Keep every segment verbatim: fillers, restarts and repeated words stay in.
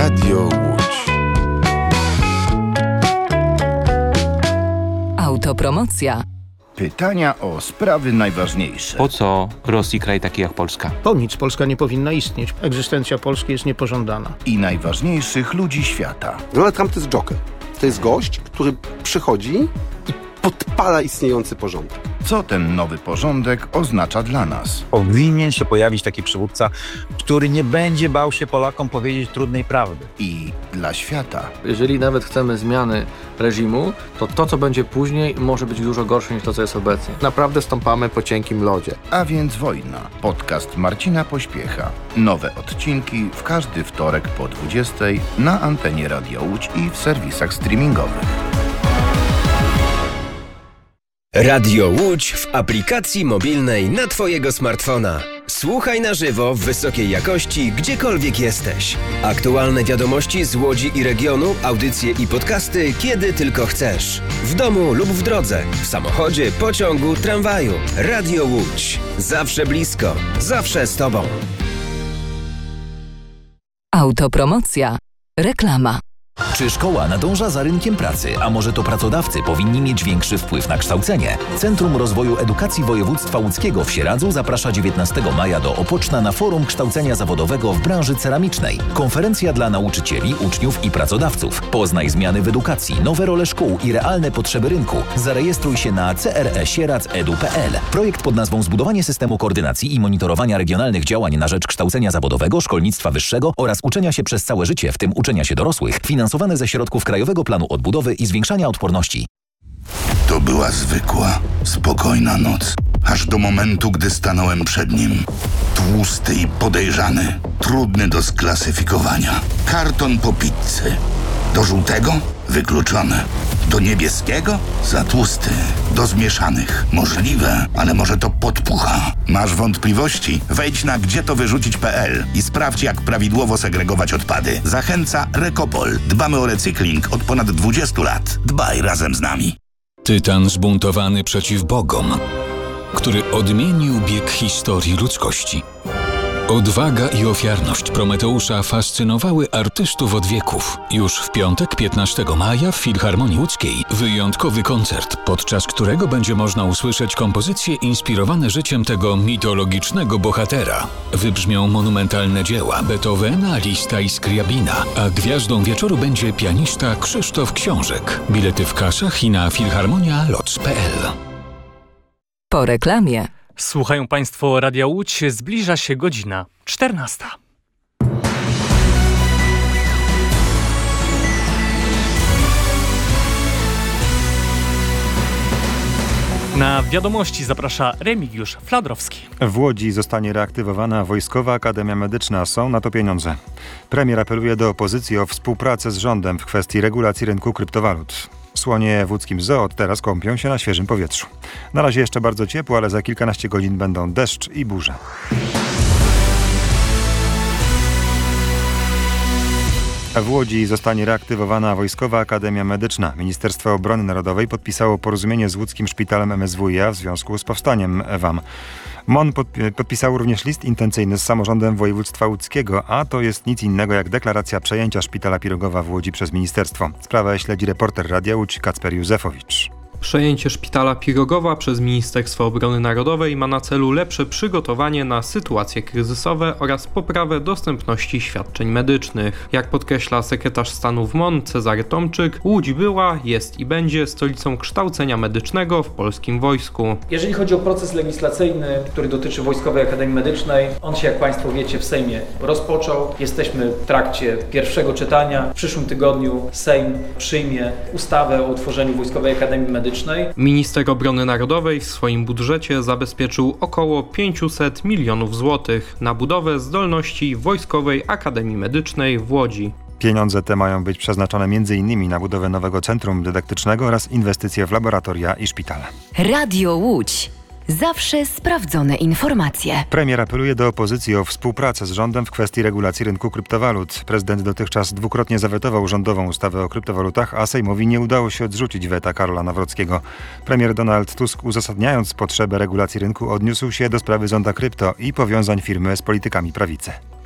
Radio Łódź. Autopromocja. Pytania o sprawy najważniejsze. Po co Rosji kraj taki jak Polska? Po nic Polska nie powinna istnieć. Egzystencja Polski jest niepożądana. I najważniejszych ludzi świata. Donald Trump to jest joker. To jest gość, który przychodzi i podpala istniejący porządek. Co ten nowy porządek oznacza dla nas? Powinien się pojawić taki przywódca, który nie będzie bał się Polakom powiedzieć trudnej prawdy. I dla świata. Jeżeli nawet chcemy zmiany reżimu, to to, co będzie później, może być dużo gorsze niż to, co jest obecnie. Naprawdę stąpamy po cienkim lodzie. A więc wojna. Podcast Marcina Pośpiecha. Nowe odcinki w każdy wtorek po dwudziestej na antenie Radia Łódź i w serwisach streamingowych. Radio Łódź w aplikacji mobilnej na Twojego smartfona. Słuchaj na żywo w wysokiej jakości, gdziekolwiek jesteś. Aktualne wiadomości z Łodzi i regionu, audycje i podcasty, kiedy tylko chcesz. W domu lub w drodze, w samochodzie, pociągu, tramwaju. Radio Łódź. Zawsze blisko, zawsze z Tobą. Autopromocja. Reklama. Czy szkoła nadąża za rynkiem pracy, a może to pracodawcy powinni mieć większy wpływ na kształcenie? Centrum Rozwoju Edukacji Województwa Łódzkiego w Sieradzu zaprasza dziewiętnastego maja do Opoczna na forum kształcenia zawodowego w branży ceramicznej. Konferencja dla nauczycieli, uczniów i pracodawców. Poznaj zmiany w edukacji, nowe role szkół i realne potrzeby rynku. Zarejestruj się na c r e sieradz kropka e d u kropka p l. Projekt pod nazwą Zbudowanie systemu koordynacji i monitorowania regionalnych działań na rzecz kształcenia zawodowego, szkolnictwa wyższego oraz uczenia się przez całe życie, w tym uczenia się dorosłych, finansowane ze środków Krajowego Planu Odbudowy i Zwiększania Odporności. To była zwykła, spokojna noc. Aż do momentu, gdy stanąłem przed nim. Tłusty i podejrzany. Trudny do sklasyfikowania. Karton po pizzy. Do żółtego? Wykluczone. Do niebieskiego? Za tłusty. Do zmieszanych? Możliwe, ale może to podpucha. Masz wątpliwości? Wejdź na gdzie to wyrzucić kropka p l i sprawdź, jak prawidłowo segregować odpady. Zachęca Rekopol. Dbamy o recykling od ponad dwudziestu lat. Dbaj razem z nami. Tytan zbuntowany przeciw bogom, który odmienił bieg historii ludzkości. Odwaga i ofiarność Prometeusza fascynowały artystów od wieków. Już w piątek, piętnastego maja w Filharmonii Łódzkiej wyjątkowy koncert, podczas którego będzie można usłyszeć kompozycje inspirowane życiem tego mitologicznego bohatera. Wybrzmią monumentalne dzieła Beethovena, Lista i Skriabina, a gwiazdą wieczoru będzie pianista Krzysztof Książek. Bilety w kasach i na filharmonia loc kropka p l. Po reklamie. Słuchają Państwo Radia Łódź, zbliża się godzina czternasta. Na wiadomości zaprasza Remigiusz Fladrowski. W Łodzi zostanie reaktywowana Wojskowa Akademia Medyczna. Są na to pieniądze. Premier apeluje do opozycji o współpracę z rządem w kwestii regulacji rynku kryptowalut. Słonie w łódzkim zoo od teraz kąpią się na świeżym powietrzu. Na razie jeszcze bardzo ciepło, ale za kilkanaście godzin będą deszcz i burze. W Łodzi zostanie reaktywowana Wojskowa Akademia Medyczna. Ministerstwo Obrony Narodowej podpisało porozumienie z łódzkim szpitalem M S W i A w związku z powstaniem W A M. M O N podpisał również list intencyjny z samorządem województwa łódzkiego, a to jest nic innego jak deklaracja przejęcia szpitala Pirogowa w Łodzi przez ministerstwo. Sprawę śledzi reporter Radia Łódź Kacper Józefowicz. Przejęcie szpitala Pirogowa przez Ministerstwo Obrony Narodowej ma na celu lepsze przygotowanie na sytuacje kryzysowe oraz poprawę dostępności świadczeń medycznych. Jak podkreśla sekretarz stanu w M O N Cezary Tomczyk, Łódź była, jest i będzie stolicą kształcenia medycznego w polskim wojsku. Jeżeli chodzi o proces legislacyjny, który dotyczy Wojskowej Akademii Medycznej, on się, jak Państwo wiecie, w Sejmie rozpoczął. Jesteśmy w trakcie pierwszego czytania. W przyszłym tygodniu Sejm przyjmie ustawę o utworzeniu Wojskowej Akademii Medycznej. Minister Obrony Narodowej w swoim budżecie zabezpieczył około pięćset milionów złotych na budowę zdolności Wojskowej Akademii Medycznej w Łodzi. Pieniądze te mają być przeznaczone między innymi na budowę nowego centrum dydaktycznego oraz inwestycje w laboratoria i szpitale. Radio Łódź. Zawsze sprawdzone informacje. Premier apeluje do opozycji o współpracę z rządem w kwestii regulacji rynku kryptowalut. Prezydent dotychczas dwukrotnie zawetował rządową ustawę o kryptowalutach, a Sejmowi nie udało się odrzucić weta Karola Nawrockiego. Premier Donald Tusk, uzasadniając potrzebę regulacji rynku, odniósł się do sprawy zonda krypto i powiązań firmy z politykami prawicy.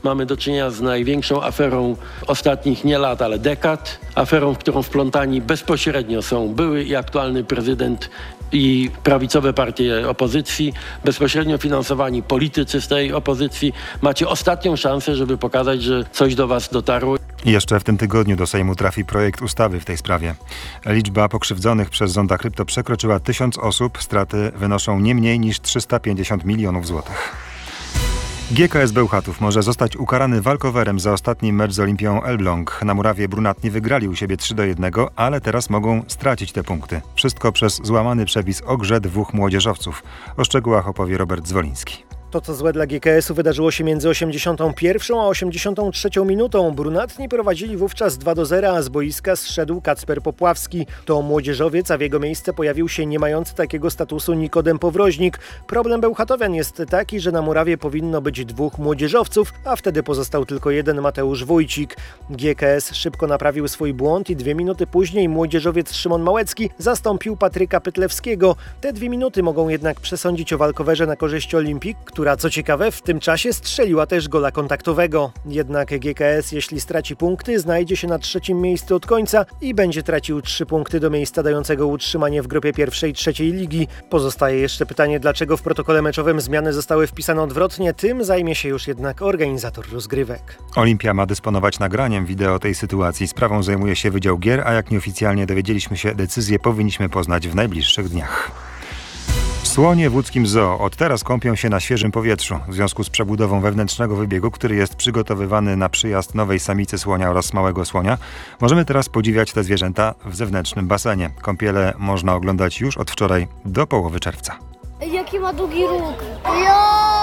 Mamy do czynienia z największą aferą ostatnich nie lat, ale dekad. Aferą, w którą wplątani bezpośrednio są były i aktualny prezydent i prawicowe partie opozycji, bezpośrednio finansowani politycy z tej opozycji. Macie ostatnią szansę, żeby pokazać, że coś do was dotarło. I jeszcze w tym tygodniu do Sejmu trafi projekt ustawy w tej sprawie. Liczba pokrzywdzonych przez zonda krypto przekroczyła tysiąc osób. Straty wynoszą nie mniej niż trzysta pięćdziesiąt milionów złotych. G K S Bełchatów może zostać ukarany walkowerem za ostatni mecz z Olimpią Elbląg. Na murawie brunatni wygrali u siebie trzy do jednego, ale teraz mogą stracić te punkty. Wszystko przez złamany przepis o grze dwóch młodzieżowców. O szczegółach opowie Robert Zwoliński. To, co złe dla G K S u, wydarzyło się między osiemdziesiątą pierwszą a osiemdziesiątą trzecią minutą. Brunatni prowadzili wówczas dwa do zera, a z boiska zszedł Kacper Popławski. To młodzieżowiec, a w jego miejsce pojawił się nie mający takiego statusu Nikodem Powroźnik. Problem bełchatowian jest taki, że na murawie powinno być dwóch młodzieżowców, a wtedy pozostał tylko jeden, Mateusz Wójcik. G K S szybko naprawił swój błąd i dwie minuty później młodzieżowiec Szymon Małecki zastąpił Patryka Pytlewskiego. Te dwie minuty mogą jednak przesądzić o walkowerze na korzyść Olimpik, która co ciekawe w tym czasie strzeliła też gola kontaktowego. Jednak G K S, jeśli straci punkty, znajdzie się na trzecim miejscu od końca i będzie tracił trzy punkty do miejsca dającego utrzymanie w grupie pierwszej trzeciej ligi. Pozostaje jeszcze pytanie, dlaczego w protokole meczowym zmiany zostały wpisane odwrotnie. Tym zajmie się już jednak organizator rozgrywek. Olimpia ma dysponować nagraniem wideo tej sytuacji. Sprawą zajmuje się Wydział Gier, a jak nieoficjalnie dowiedzieliśmy się, decyzję powinniśmy poznać w najbliższych dniach. Słonie w łódzkim zoo od teraz kąpią się na świeżym powietrzu. W związku z przebudową wewnętrznego wybiegu, który jest przygotowywany na przyjazd nowej samicy słonia oraz małego słonia, możemy teraz podziwiać te zwierzęta w zewnętrznym basenie. Kąpiele można oglądać już od wczoraj do połowy czerwca. Jaki ma długi róg! Jo!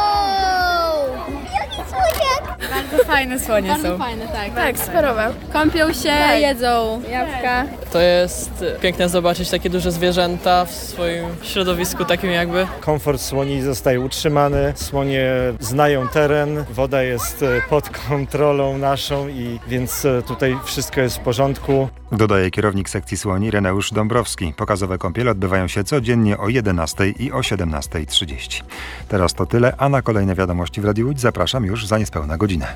Jaki słoniak! Bardzo fajne słonie Bardzo są. fajne, tak. Tak, sparowe. Kąpią się, Tak. jedzą jabłka. To jest piękne zobaczyć takie duże zwierzęta w swoim środowisku takim jakby. Komfort słoni zostaje utrzymany, słonie znają teren, woda jest pod kontrolą naszą i więc tutaj wszystko jest w porządku. Dodaje kierownik sekcji słoni Reneusz Dąbrowski. Pokazowe kąpiele odbywają się codziennie o jedenastej i o siedemnastej trzydzieści. Teraz to tyle, a na kolejne wiadomości w Radiu Łódź zapraszam już za niespełna godzinę.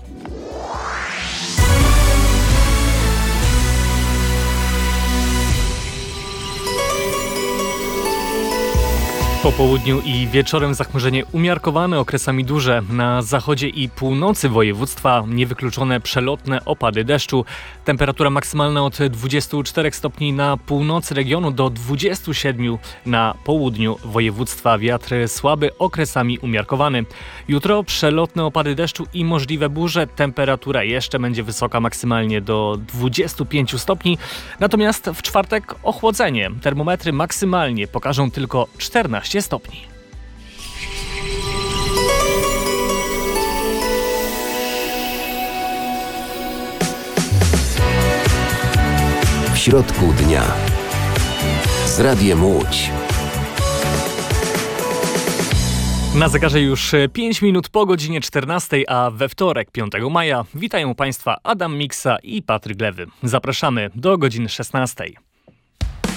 Po południu i wieczorem zachmurzenie umiarkowane, okresami duże. Na zachodzie i północy województwa niewykluczone przelotne opady deszczu. Temperatura maksymalna od dwudziestu czterech stopni na północy regionu do dwudziestu siedmiu na południu województwa. Wiatr słaby, okresami umiarkowany. Jutro przelotne opady deszczu i możliwe burze. Temperatura jeszcze będzie wysoka, maksymalnie do dwudziestu pięciu stopni. Natomiast w czwartek ochłodzenie. Termometry maksymalnie pokażą tylko czternaście stopni. W środku dnia z Radiem Łódź. Na zegarze już pięć minut po godzinie czternastej, a we wtorek, piątego maja, witają Państwa Adam Miksa i Patryk Lewy. Zapraszamy do godziny szesnastej.